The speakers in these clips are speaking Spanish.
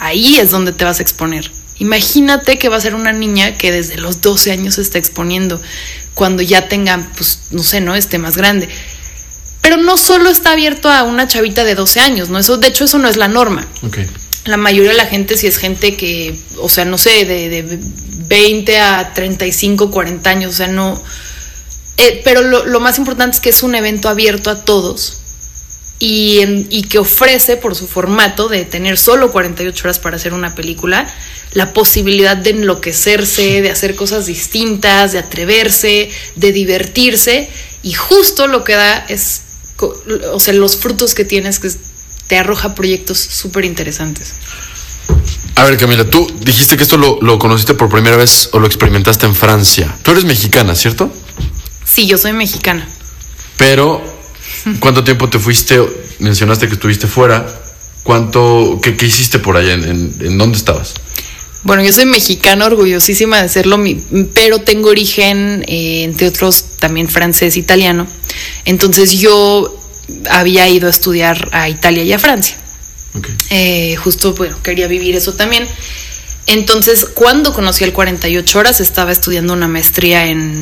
ahí es donde te vas a exponer. Imagínate que va a ser una niña que desde los 12 años se está exponiendo, cuando ya tenga, pues, no sé, ¿no? Esté más grande. Pero no solo está abierto a una chavita de 12 años, ¿no? Eso, de hecho, eso no es la norma. Okay. La mayoría de la gente, si es gente que, o sea, no sé, de 20 a 35, 40 años, o sea, no... pero lo más importante es que es un evento abierto a todos y que ofrece, por su formato de tener solo 48 horas para hacer una película, la posibilidad de enloquecerse, de hacer cosas distintas, de atreverse, de divertirse, y justo lo que da es, o sea, los frutos que tienes, que te arroja proyectos súper interesantes. A ver, Camila, tú dijiste que esto lo conociste por primera vez o lo experimentaste en Francia. Tú eres mexicana, ¿cierto? Sí, yo soy mexicana. Pero, ¿cuánto tiempo te fuiste? Mencionaste que estuviste fuera. ¿Qué hiciste por allá? ¿En dónde estabas? Bueno, yo soy mexicana, orgullosísima de serlo, pero tengo origen, entre otros, también francés, italiano. Entonces yo había ido a estudiar a Italia y a Francia. Okay. Justo, bueno, quería vivir eso también. Entonces, cuando conocí el 48 horas, estaba estudiando una maestría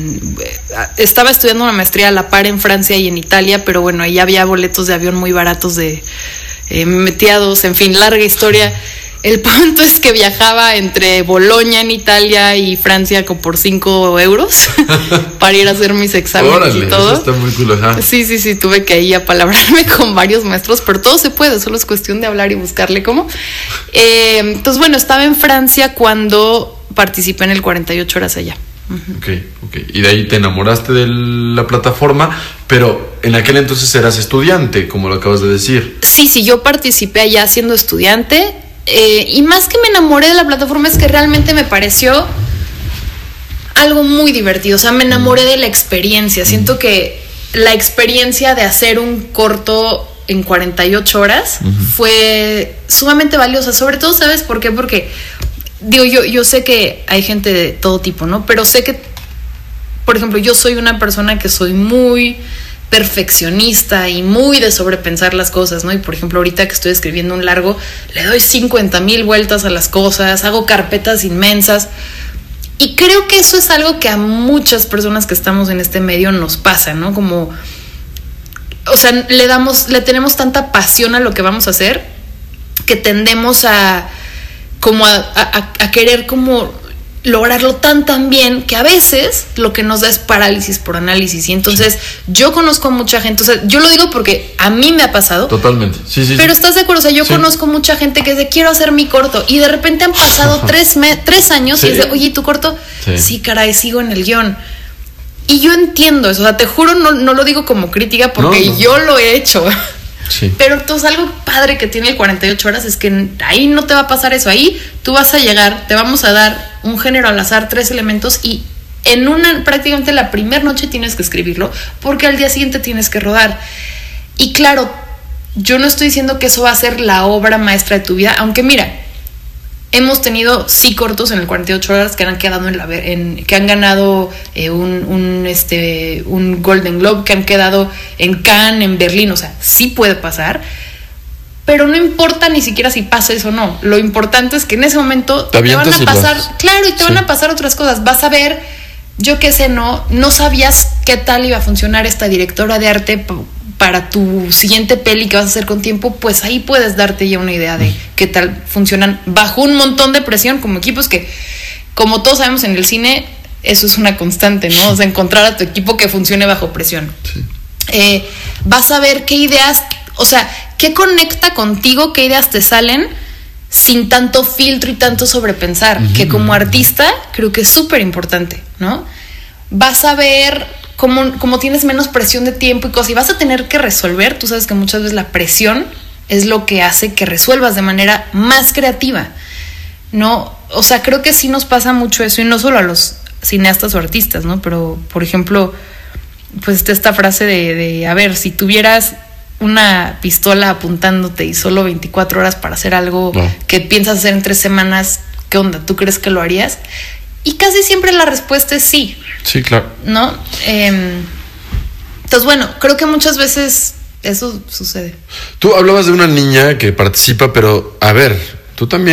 a la par en Francia y en Italia, pero bueno, ahí había boletos de avión muy baratos me metí a dos, en fin, larga historia. El punto es que viajaba entre Bolonia en Italia y Francia como por 5 euros para ir a hacer mis exámenes. Órale, y todo. Eso está muy cool, ajá. Sí, tuve que ir a apalabrarme con varios maestros, pero todo se puede, solo es cuestión de hablar y buscarle cómo. Entonces, bueno, estaba en Francia cuando participé en el 48 horas allá. Uh-huh. Ok. Y de ahí te enamoraste de la plataforma, pero en aquel entonces eras estudiante, como lo acabas de decir. Sí, yo participé allá siendo estudiante. Y más que me enamoré de la plataforma, es que realmente me pareció algo muy divertido. O sea, me enamoré de la experiencia. Siento que la experiencia de hacer un corto en 48 horas fue sumamente valiosa. Sobre todo, ¿sabes por qué? Porque, digo, yo sé que hay gente de todo tipo, ¿no? Pero sé que, por ejemplo, yo soy una persona que soy muy perfeccionista y muy de sobrepensar las cosas, ¿no? Y por ejemplo, ahorita que estoy escribiendo un largo, le doy 50,000 vueltas a las cosas, hago carpetas inmensas, y creo que eso es algo que a muchas personas que estamos en este medio nos pasa, ¿no? Como, o sea, le tenemos tanta pasión a lo que vamos a hacer que tendemos a querer como lograrlo tan bien que a veces lo que nos da es parálisis por análisis. Y entonces yo conozco a mucha gente, o sea, yo lo digo porque a mí me ha pasado. Totalmente, sí. Pero estás de acuerdo, o sea, yo conozco mucha gente que dice, quiero hacer mi corto, y de repente han pasado 3 años y dice, oye, ¿tu corto? Sí, caray, sigo en el guión. Y yo entiendo eso, o sea, te juro, no lo digo como crítica porque yo lo he hecho. Sí. Pero entonces algo padre que tiene el 48 horas es que ahí no te va a pasar eso. Ahí tú vas a llegar, te vamos a dar un género al azar, 3 elementos, y prácticamente la primera noche tienes que escribirlo porque al día siguiente tienes que rodar. Y claro, yo no estoy diciendo que eso va a ser la obra maestra de tu vida, aunque mira, hemos tenido cortos en el 48 horas que han quedado que han ganado un Golden Globe, que han quedado en Cannes, en Berlín. O sea, sí puede pasar, pero no importa ni siquiera si pasa eso o no. Lo importante es que en ese momento te van a pasar, claro, y te van a pasar otras cosas. Vas a ver, yo qué sé, no sabías qué tal iba a funcionar esta directora de arte para tu siguiente peli que vas a hacer con tiempo, pues ahí puedes darte ya una idea de qué tal funcionan bajo un montón de presión, como equipos que, como todos sabemos en el cine, eso es una constante, ¿no? O sea, encontrar a tu equipo que funcione bajo presión. Sí. Vas a ver qué ideas, o sea, qué conecta contigo, qué ideas te salen sin tanto filtro y tanto sobrepensar, que como artista creo que es súper importante, ¿no? Vas a ver como tienes menos presión de tiempo y cosas, y vas a tener que resolver. Tú sabes que muchas veces la presión es lo que hace que resuelvas de manera más creativa, ¿no? O sea, creo que sí nos pasa mucho eso, y no solo a los cineastas o artistas, ¿no? Pero, por ejemplo, pues está esta frase de a ver, si tuvieras una pistola apuntándote y solo 24 horas para hacer algo que piensas hacer en 3 semanas, ¿qué onda? ¿Tú crees que lo harías? Y casi siempre la respuesta es sí. Sí, claro. ¿No? Entonces, bueno, creo que muchas veces eso sucede. Tú hablabas de una niña que participa, pero a ver, tú también